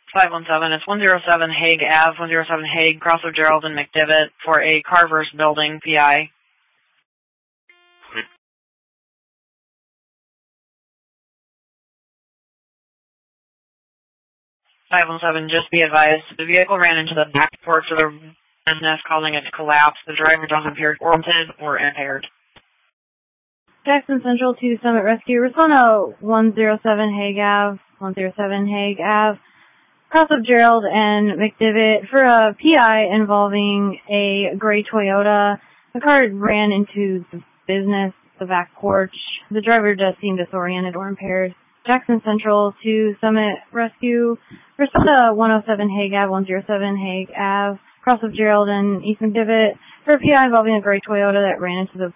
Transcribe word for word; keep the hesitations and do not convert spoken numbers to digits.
five one seven, it's one oh seven Hague Ave, one oh seven Hague, cross of Gerald and McDivitt for a Carver's building, P I. five one seven, just be advised, the vehicle ran into the back porch of the business, causing it to collapse. The driver doesn't appear oriented or impaired. Jackson Central to Summit Rescue. Respond to one oh seven Hague Ave, one oh seven Hague Ave, cross of Gerald and McDivitt for a P I involving a gray Toyota. The car ran into the business, the back porch. The driver does seem disoriented or impaired. Jackson Central to Summit Rescue. Respond to one oh seven Hague Ave, one oh seven Hague Ave, cross of Gerald and East McDivitt for a P I involving a gray Toyota that ran into the